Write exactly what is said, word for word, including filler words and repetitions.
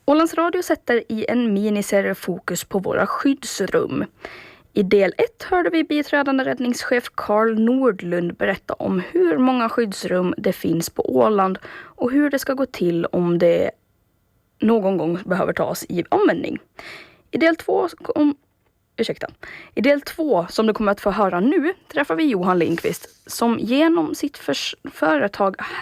Ålands Radio sätter i en miniserie fokus på våra skyddsrum. I del ett hörde vi biträdande räddningschef Carl Nordlund berätta om hur många skyddsrum det finns på Åland och hur det ska gå till om det någon gång behöver tas i användning. I del två om, ursäkta. I del två som du kommer att få höra nu träffar vi Johan Lindqvist som genom sitt förs- företag